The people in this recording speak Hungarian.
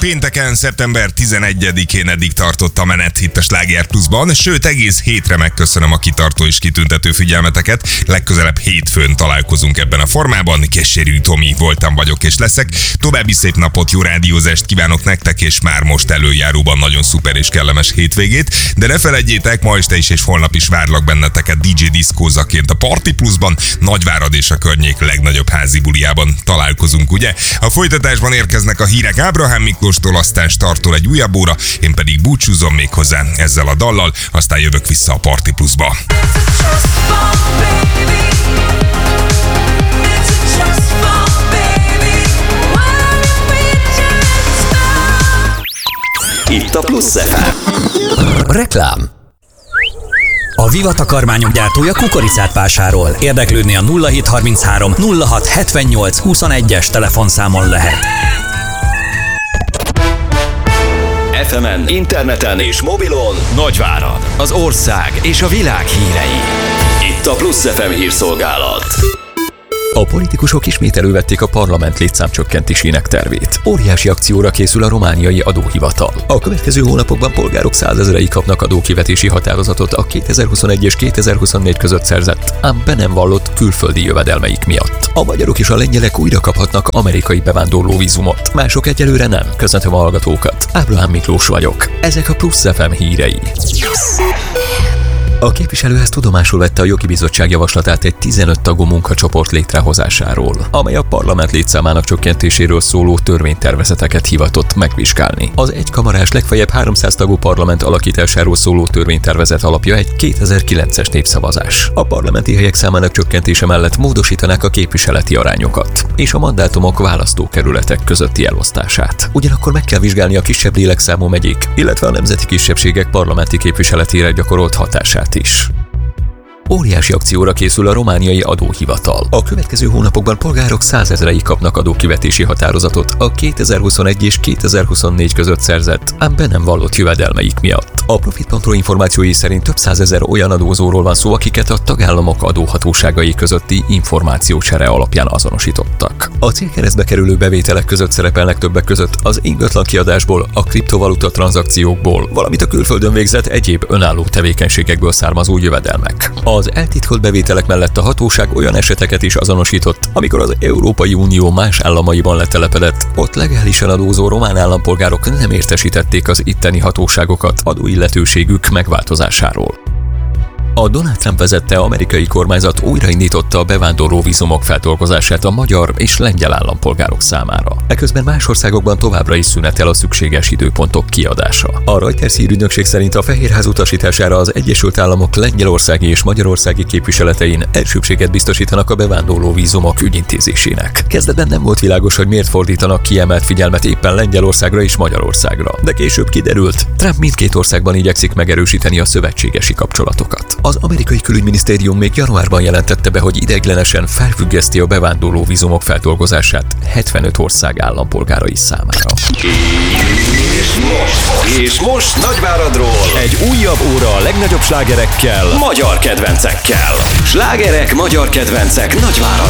pénteken, szeptember 11-én eddig tartott a menet itt a Sláger Pluszban, sőt egész hétre megköszönöm a kitartó és kitüntető figyelmeteket. Legközelebb hétfőn találkozunk ebben a formában. Kessérű Tomi voltam, vagyok és leszek. További szép napot, jó rádiózást kívánok nektek, és már most előjáróban nagyon szuper és kellemes hétvégét. De ne felejtjétek, ma este is és holnap is várlak benneteket DJ diszkózaként a Party Pluszban, Nagyvárad és a környék legnagyobb házi buliában találkozunk, ugye? A folytatásban érkeznek a hírek Ábrahám Miklóstól, aztán startol egy újabb óra, én pedig búcsúzom még hozzá ezzel a dallal, aztán jövök vissza a Party Pluszba. Itt a Plusz FM. Reklám. A Viva takarmányok gyártója kukoricát vásárol. Érdeklődni a 0733 06 78 21-es telefonszámon lehet. FM-en, interneten és mobilon Nagyvárad, az ország és a világ hírei. Itt a Plusz FM hírszolgálat. A politikusok ismét elővették a parlament létszámcsökkentésének tervét. Óriási akcióra készül a romániai adóhivatal. A következő hónapokban polgárok százezrei kapnak adókivetési határozatot a 2021 és 2024 között szerzett, ám be nem vallott külföldi jövedelmeik miatt. A magyarok és a lengyelek újra kaphatnak amerikai bevándorlóvízumot. Mások egyelőre nem. Köszöntöm a hallgatókat. Ábrahám Miklós vagyok. Ezek a Plusz FM hírei. A képviselőház tudomásul vette a jogi bizottság javaslatát egy 15 tagú munkacsoport létrehozásáról, amely a parlament létszámának csökkentéséről szóló törvénytervezeteket hivatott megvizsgálni. Az egykamarás legfeljebb 300 tagú parlament alakításáról szóló törvénytervezet alapja egy 2009-es népszavazás. A parlamenti helyek számának csökkentése mellett módosítanák a képviseleti arányokat és a mandátumok választókerületek közötti elosztását. Ugyanakkor meg kell vizsgálni a kisebb lélekszámú megyék, illetve a nemzeti kisebbségek parlamenti képviseletére gyakorolt hatását is. Óriási akcióra készül a romániai adóhivatal. A következő hónapokban polgárok százezrei kapnak adókivetési határozatot a 2021 és 2024 között szerzett, ám be nem vallott jövedelmeik miatt. A Profit.ro információi szerint több százezer olyan adózóról van szó, akiket a tagállamok adóhatóságai közötti információcsere alapján azonosítottak. A célkeresztbe kerülő bevételek között szerepelnek többek között az ingatlan kiadásból, a kriptovaluta tranzakciókból, valamint a külföldön végzett egyéb önálló tevékenységekből származó jövedelmek. Az eltitkolt bevételek mellett a hatóság olyan eseteket is azonosított, amikor az Európai Unió más államaiban letelepedett, ott legálisan adózó román állampolgárok nem értesítették az itteni hatóságokat adóilletőségük megváltozásáról. A Donald Trump vezette amerikai kormányzat újraindította a bevándorló vízumok feldolgozását a magyar és lengyel állampolgárok számára. Eközben más országokban továbbra is szünetel a szükséges időpontok kiadása. A Reuters hírügynökség szerint a Fehérház utasítására az Egyesült Államok lengyelországi és magyarországi képviseletein elsőbséget biztosítanak a bevándorló vízumok ügyintézésének. Kezdetben nem volt világos, hogy miért fordítanak kiemelt figyelmet éppen Lengyelországra és Magyarországra, de később kiderült, Trump mindkét országban igyekszik megerősíteni a szövetségesi kapcsolatokat. Az amerikai külügyminisztérium még januárban jelentette be, hogy ideiglenesen felfüggeszti a bevándorló vízumok feldolgozását 75 ország állampolgárai számára. És most Nagyváradról egy újabb óra a legnagyobb slágerekkel, magyar kedvencekkel. Slágerek, magyar kedvencek Nagyváradról.